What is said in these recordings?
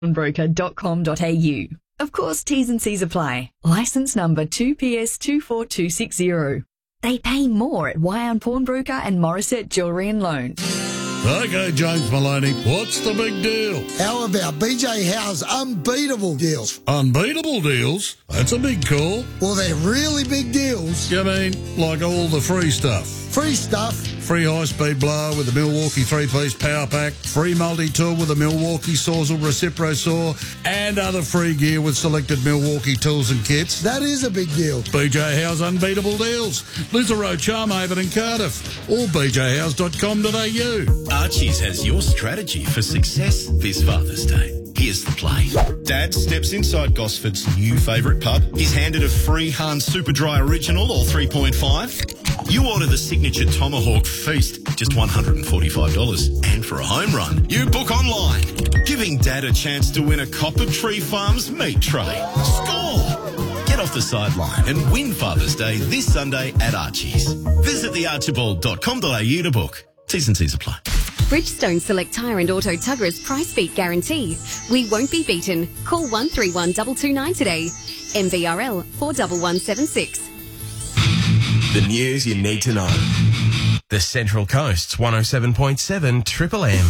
Broker.com.au. Of course, T's and C's apply. Licence number 2PS24260. They pay more at Wyon Pawnbroker and Morissette Jewellery and Loan. Okay, James Maloney, what's the big deal? How about BJ Howe's unbeatable deals? Unbeatable deals? That's a big call. Well, they're really big deals. You mean like all the free stuff? Free stuff. Free high-speed blower with the Milwaukee 3-piece power pack, free multi-tool with the Milwaukee Sawzall Recipro Saw, and other free gear with selected Milwaukee tools and kits. That is a big deal. BJ Howe's unbeatable deals. Lisarow, Charmhaven and Cardiff. Or bjhowes.com.au. Archie's has your strategy for success this Father's Day. Here's the play. Dad steps inside Gosford's new favourite pub. He's handed a free Hans Super Dry Original, or 3.5. You order the signature Tomahawk Feast, just $145. And for a home run, you book online, giving Dad a chance to win a Copper Tree Farms meat tray. Score! Get off the sideline and win Father's Day this Sunday at Archie's. Visit thearchibald.com.au to book. T's and C's apply. Bridgestone Select Tyre and Auto Tugger's price beat guarantee. We won't be beaten. Call 131 229 today. MVRL 41176. The news you need to know. The Central Coast's 107.7 Triple M.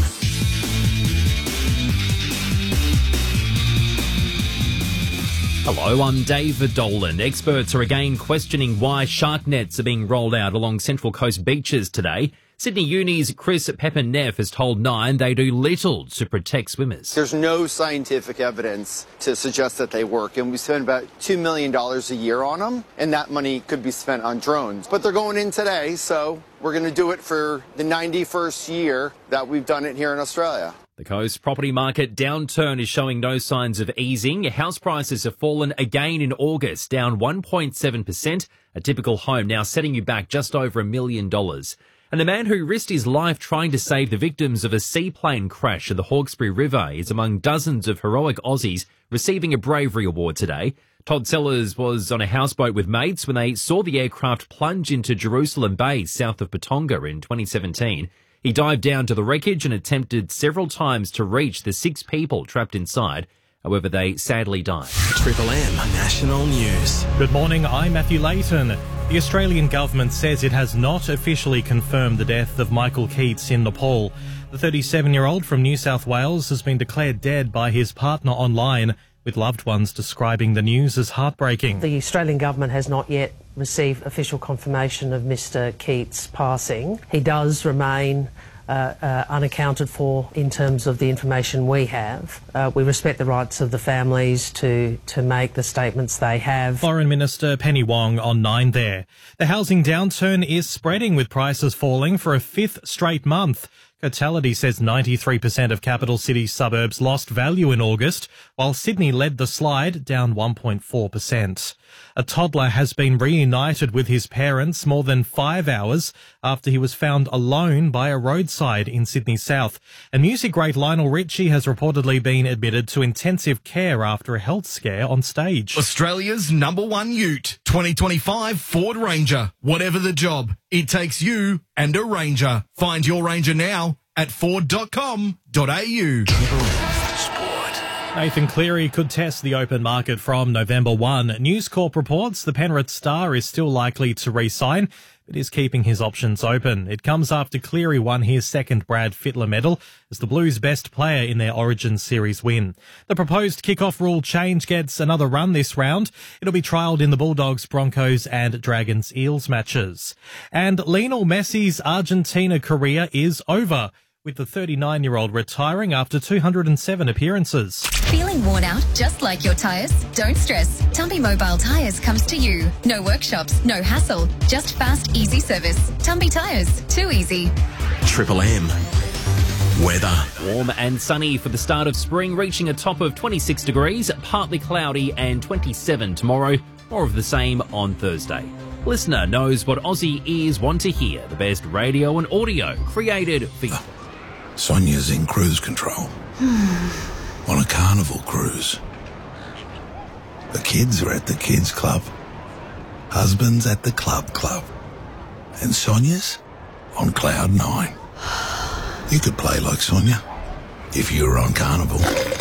Hello, I'm David Dolan. Experts are again questioning why shark nets are being rolled out along Central Coast beaches today. Sydney Uni's Chris Pepper-Neff has told Nine they do little to protect swimmers. There's no scientific evidence to suggest that they work, and we spend about $2 million a year on them, and that money could be spent on drones. But they're going in today, so we're going to do it for the 91st year that we've done it here in Australia. The coast property market downturn is showing no signs of easing. House prices have fallen again in August, down 1.7%. A typical home now setting you back just over $1 million. And the man who risked his life trying to save the victims of a seaplane crash at the Hawkesbury River is among dozens of heroic Aussies receiving a bravery award today. Todd Sellers was on a houseboat with mates when they saw the aircraft plunge into Jerusalem Bay south of Patonga in 2017. He dived down to the wreckage and attempted several times to reach the 6 people trapped inside. However, they sadly died. Triple M National News. Good morning, I'm Matthew Layton. The Australian government says it has not officially confirmed the death of Michael Keats in Nepal. The 37-year-old from New South Wales has been declared dead by his partner online, with loved ones describing the news as heartbreaking. The Australian government has not yet received official confirmation of Mr Keats' passing. He does remain unaccounted for in terms of the information we have. We respect the rights of the families to make the statements they have. Foreign Minister Penny Wong on 9 there. The housing downturn is spreading, with prices falling for a 5th straight month. Cotality says 93% of capital city suburbs lost value in August, while Sydney led the slide, down 1.4%. A toddler has been reunited with his parents more than 5 hours after he was found alone by a roadside in Sydney South. And music great Lionel Richie has reportedly been admitted to intensive care after a health scare on stage. Australia's #1 ute, 2025 Ford Ranger. Whatever the job, it takes you and a Ranger. Find your Ranger now at ford.com.au. Nathan Cleary could test the open market from November 1. News Corp reports the Penrith star is still likely to re-sign, but is keeping his options open. It comes after Cleary won his second Brad Fittler medal as the Blues' best player in their Origin Series win. The proposed kick-off rule change gets another run this round. It'll be trialled in the Bulldogs, Broncos and Dragons Eels matches. And Lionel Messi's Argentina career is over, with the 39-year-old retiring after 207 appearances. Feeling worn out just like your tyres? Don't stress. Tumby Mobile Tyres comes to you. No workshops, no hassle, just fast, easy service. Tumby Tyres, too easy. Triple M weather. Warm and sunny for the start of spring, reaching a top of 26 degrees, partly cloudy and 27 tomorrow. More of the same on Thursday. Listener knows what Aussie ears want to hear. The best radio and audio created for you. Sonia's in cruise control. On a carnival cruise. The kids are at the kids club. Husband's at the club. And Sonia's on cloud 9. You could play like Sonia if you were on Carnival.